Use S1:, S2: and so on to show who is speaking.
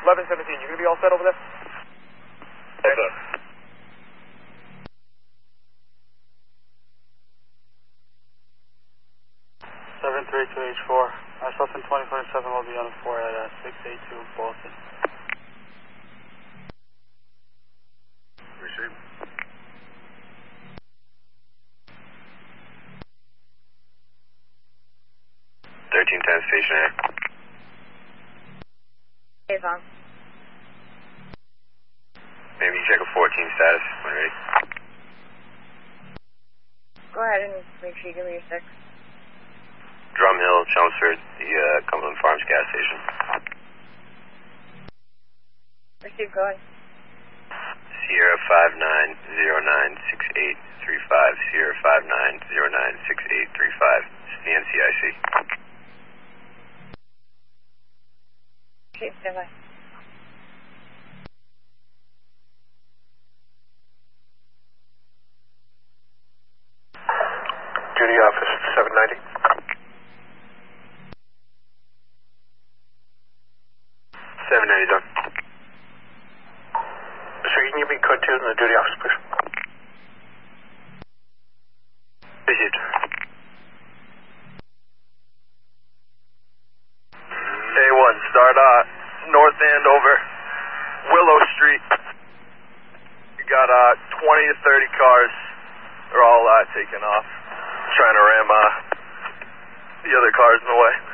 S1: 1117, you going to be all set over there?
S2: What's up?
S3: Myself and 2047 will be on the 4 at 682 Boston.
S2: Receive. 1310 stationary.
S4: Hey, Vaughn.
S2: Maybe check a 14 status when ready.
S4: Go ahead and make sure you give me your 6.
S2: Drum Hill, Chelmsford, the Cumberland Farms gas station.
S4: Receive, go ahead.
S2: Sierra 59096835, Sierra 59096835, it's the NCIC.
S4: Okay, stand by.
S1: Duty office 790.
S2: 790 done.
S1: Sir, can you give me code 2 in the duty office, please?
S2: Received. A1, start north end over Willow Street. You got 20 to 30 cars. They're all taking off, trying to ram the other cars in the way.